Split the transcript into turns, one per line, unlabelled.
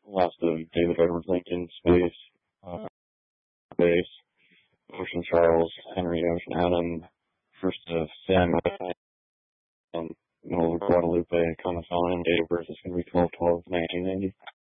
last of David Edward Lincoln, space, base, Ocean Charles, Henry Ocean Adam, first of Samuel, Guadalupe, Comic Con, date of birth is going to be 12/12/1990.